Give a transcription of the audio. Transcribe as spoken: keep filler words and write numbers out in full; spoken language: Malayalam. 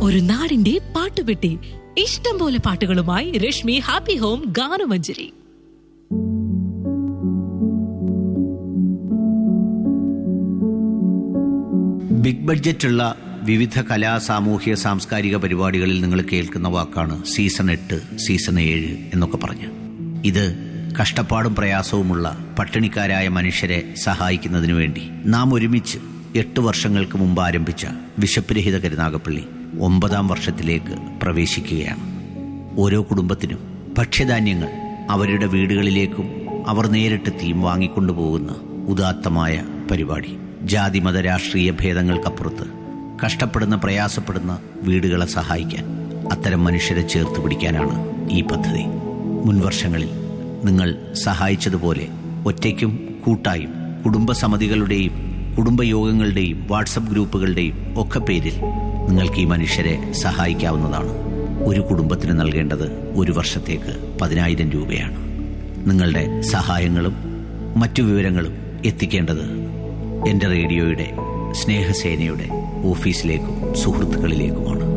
ഒരു നാടിന്റെ പാട്ടുപെട്ടി. ഇഷ്ടം പോലെ പാട്ടുകളുമായി രശ്മി ഹാപ്പി ഹോം ഗാനമഞ്ജരി. ബിഗ് ബഡ്ജറ്റുള്ള വിവിധ കലാ സാമൂഹ്യ സാംസ്കാരിക പരിപാടികളിൽ നിങ്ങൾ കേൾക്കുന്ന വാക്കാണ് സീസൺ എട്ട്, സീസൺ ഏഴ് എന്നൊക്കെ പറഞ്ഞ്. ഇത് കഷ്ടപ്പാടും പ്രയാസവുമുള്ള പട്ടിണിക്കാരായ മനുഷ്യരെ സഹായിക്കുന്നതിനു വേണ്ടി നാം ഒരുമിച്ച് എട്ട് വർഷങ്ങൾക്ക് മുമ്പ് ആരംഭിച്ച വിശപ്പ് രഹിത കരുനാഗപ്പള്ളി ഒമ്പതാം വർഷത്തിലേക്ക് പ്രവേശിക്കുകയാണ്. ഓരോ കുടുംബത്തിനും ഭക്ഷ്യധാന്യങ്ങൾ അവരുടെ വീടുകളിലേക്കും അവർ നേരിട്ടെത്തിയും വാങ്ങിക്കൊണ്ടുപോകുന്ന ഉദാത്തമായ പരിപാടി. ജാതി മത രാഷ്ട്രീയ ഭേദങ്ങൾക്കപ്പുറത്ത് കഷ്ടപ്പെടുന്ന പ്രയാസപ്പെടുന്ന വീടുകളെ സഹായിക്കാൻ, അത്തരം മനുഷ്യരെ ചേർത്ത് പിടിക്കാനാണ് ഈ പദ്ധതി. മുൻവർഷങ്ങളിൽ നിങ്ങൾ സഹായിച്ചതുപോലെ ഒറ്റയ്ക്കും കൂട്ടായും കുടുംബസമിതികളുടെയും കുടുംബയോഗങ്ങളുടെയും വാട്സപ്പ് ഗ്രൂപ്പുകളുടെയും ഒക്കെ പേരിൽ നിങ്ങൾക്ക് ഈ മനുഷ്യരെ സഹായിക്കാവുന്നതാണ്. ഒരു കുടുംബത്തിന് നൽകേണ്ടത് ഒരു വർഷത്തേക്ക് പതിനായിരം രൂപയാണ്. നിങ്ങളുടെ സഹായങ്ങളും മറ്റു വിവരങ്ങളും എത്തിക്കേണ്ടത് എൻ്റെ റേഡിയോയുടെ സ്നേഹസേനയുടെ ഓഫീസിലേക്കും സുഹൃത്തുക്കളിലേക്കുമാണ്.